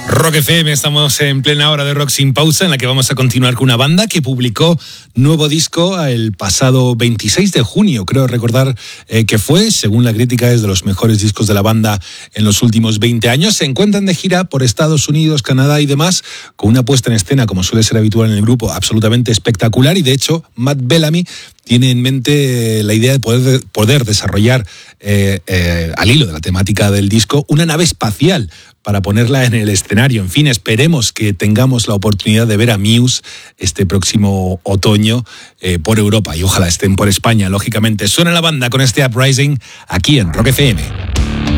Rock FM, estamos en plena hora de Rock Sin Pausa, en la que vamos a continuar con una banda que publicó nuevo disco el pasado 26 de junio, creo recordar que fue, según la crítica, es de los mejores discos de la banda en los últimos 20 años. Se encuentran de gira por Estados Unidos, Canadá y demás, con una puesta en escena, como suele ser habitual en el grupo, absolutamente espectacular, y de hecho Matt Bellamy tiene en mente la idea de poder desarrollar, al hilo de la temática del disco, una nave espacial para ponerla en el escenario. En fin, esperemos que tengamos la oportunidad de ver a Muse este próximo otoño por Europa, y ojalá estén por España, lógicamente. Suena la banda con este Uprising aquí en Rock FM.